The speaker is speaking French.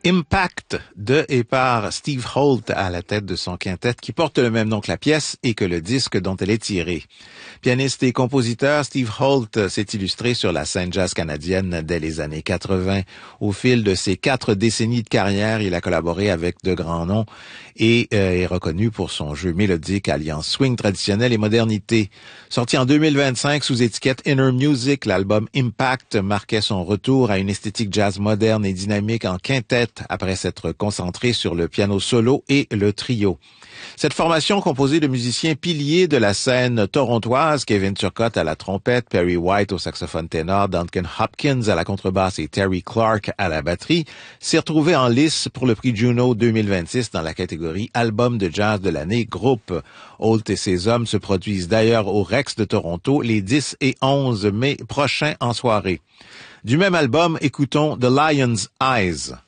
Impact de et par Steve Holt à la tête de son quintet qui porte le même nom que la pièce et que le disque dont elle est tirée. Pianiste et compositeur, Steve Holt s'est illustré sur la scène jazz canadienne dès les années 80. Au fil de ses 4 décennies de carrière, il a collaboré avec de grands noms et est reconnu pour son jeu mélodique alliant swing traditionnel et modernité. Sorti en 2025 sous étiquette Inner Music, l'album Impact marquait son retour à une esthétique jazz moderne et dynamique en quintet après s'être concentré sur le piano solo et le trio. Cette formation composée de musiciens piliers de la scène torontoise, Kevin Turcotte à la trompette, Perry White au saxophone ténor, Duncan Hopkins à la contrebasse et Terry Clark à la batterie, s'est retrouvée en lice pour le prix Juno 2026 dans la catégorie Album de jazz de l'année groupe. Holt et ses hommes se produisent d'ailleurs au Rex de Toronto les 10 et 11 mai prochains en soirée. Du même album, écoutons The Lion's Eyes.